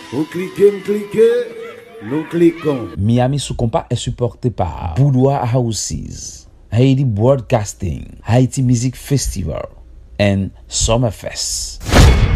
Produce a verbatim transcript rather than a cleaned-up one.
Vous cliquez, vous cliquez, nous cliquons. Miami sous compas est supporté par Boudoir Houses, Haiti Broadcasting, Haiti Music Festival, and Summerfest.